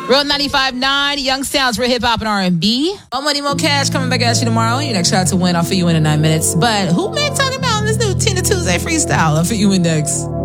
Real 95.9, Young Sounds for hip hop and R&B. More money, more cash coming back at you tomorrow. Your next shot to win. I'll fit you in 9 minutes. But who been talking about this new Tina Tuesday freestyle? I'll fit you in next.